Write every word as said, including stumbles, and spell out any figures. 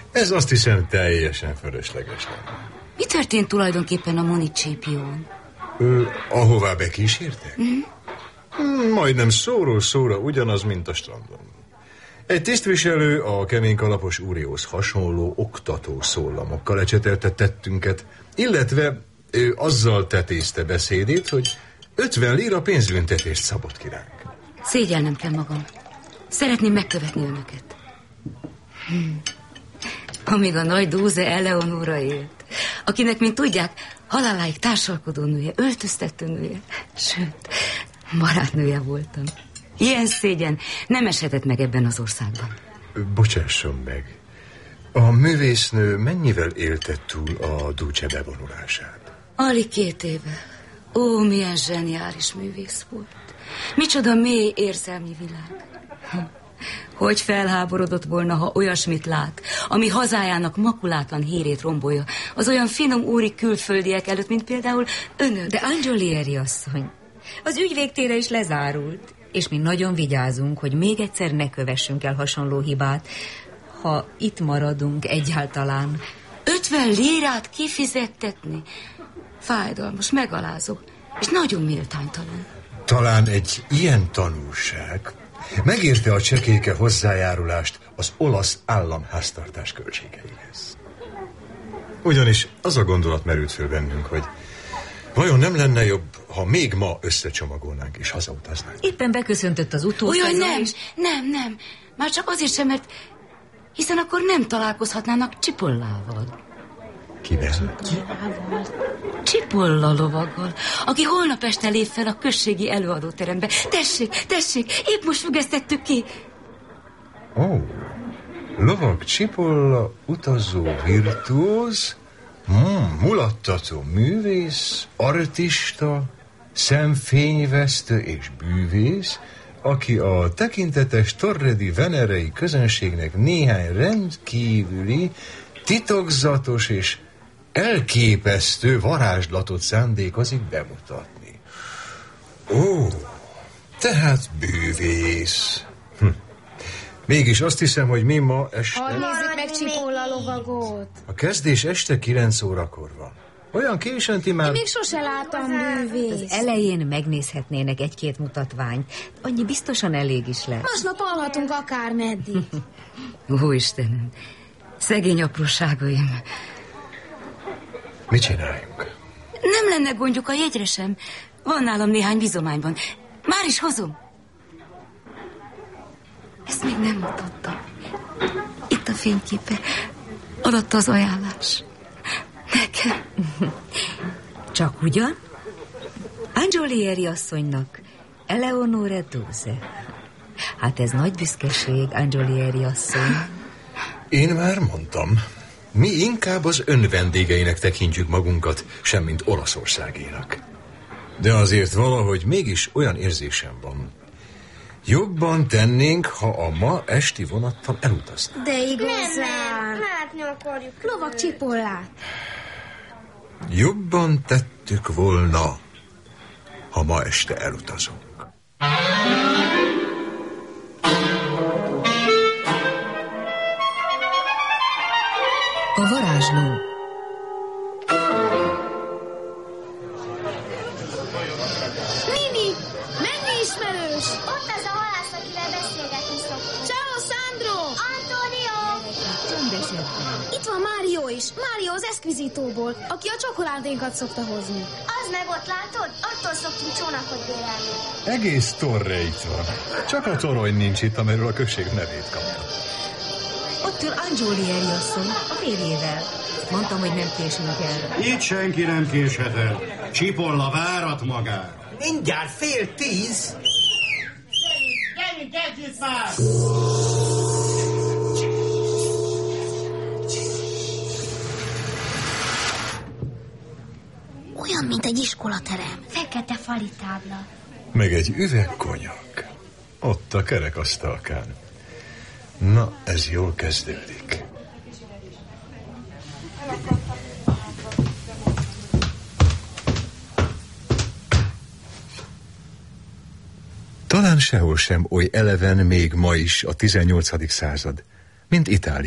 Ez azt hiszem teljesen fölösleges lenne. Mi történt tulajdonképpen a Municipión? Ahová bekísértek? Mm. Hmm, majdnem szóról szóra ugyanaz, mint a strandon. Egy tisztviselő a kemény kalapos úrihoz hasonló oktató szólamokkal lecsetelte tettünket, illetve ő azzal tetézte beszédét, hogy ötven lira pénzbüntetést szabott ki ránk. Szégyelnem kell magam. Szeretném megkövetni önöket. Hm. Amíg a nagy Dúze Eleonóra élt, akinek, mint tudják, haláláig társalkodó nője, öltöztető nője, sőt, barátnője voltam. Ilyen szégyen nem eshetett meg ebben az országban. Bocsásson meg, a művésznő mennyivel élte túl a Duce bevonulását? Alig két éve. Ó, milyen zseniális művész volt. Micsoda mély érzelmi világ. Hogy felháborodott volna, ha olyasmit lát, ami hazájának makulátlan hírét rombolja, az olyan finom úri külföldiek előtt, mint például önök. De Angiolieri asszony, az ügy végtére is lezárult, és mi nagyon vigyázunk, hogy még egyszer ne kövessünk el hasonló hibát, ha itt maradunk egyáltalán. Ötven lírát kifizettetni? Fájdalmas, megalázó, és nagyon méltánytalan. Talán egy ilyen tanulság megérte a csekéke hozzájárulást az olasz államháztartás költségeihez. Ugyanis az a gondolat merült föl bennünk, hogy vajon nem lenne jobb, ha még ma összecsomagolnánk és hazautaznánk? Éppen beköszöntött az utószezon. Olyan nem, és... nem, nem. Már csak azért sem, mert hiszen akkor nem találkozhatnának Cipollával. Kivel? Kivával? Cipolla lovaggal, aki holnap este lép fel a községi előadóterembe. Tessék, tessék, épp most függesztettük ki. Ó, oh, lovag Cipolla, utazó virtuóz, hmm, mulattató művész, artista, szemfényvesztő és bűvész, aki a tekintetes torredi venerei közönségnek néhány rendkívüli, titokzatos és elképesztő varázslatot szándékozik bemutatni. Ó, tehát bűvész. Hm. Mégis azt hiszem, hogy mi ma este... Hadd nézzük meg Cipolla lovagot. A kezdés este kilenc órakor van. Olyan későn ti már... Én még sose láttam bűvész. Az elején megnézhetnének egy-két mutatványt. Annyi biztosan elég is lesz. Másnap alhatunk akármeddig. Ó, Istenem, szegény apróságaim. Mit csináljunk? Nem lenne gondjuk a jegyre sem. Van nálam néhány bizományban. Már is hozom. Ezt még nem mutattam. Itt a fényképe. Adott az ajánlás. Nekem. Csak ugyan? Angiolieri asszonynak Eleonore Dúze. Hát ez nagy büszkeség, Angiolieri asszony. Én már mondtam, mi inkább az ön vendégeinek tekintjük magunkat, semmint Olaszországénak. De azért valahogy mégis olyan érzésem van. Jobban tennénk, ha a ma esti vonattal elutaznánk. De igazán. Nem, nem, látni akarjuk. Lovag Cipollát. Jobban tettük volna, ha ma este elutazunk. A varázsló. Nini, mennyi ismerős? Ott az a halász, akivel beszélgetni szoktunk. Ciao, Sandro! Antonio! Csöndesedben. Itt van Mário is. Mário az eszkvizitóból, aki a csokoládénkat szokta hozni. Az meg ott látod? Attól szoktunk csónakot bérelni. Egész torre itt van. Csak a torony nincs itt, amiről a község nevét kapta. Ott ül Angiolieri asszony, a férjével. Mondtam, hogy nem késünk el. Itt senki nem késhet el. Cipolla várat magát. Mindjárt fél tíz. Gyerünk, együtt már! Olyan, mint egy iskolaterem. Fekete fali tábla. Meg egy üveg konyak. Ott a kerekasztalkán. Na, ez jól kezdődik. Talán sehol sem oly eleven még ma is a tizennyolcadik század, mint Itália.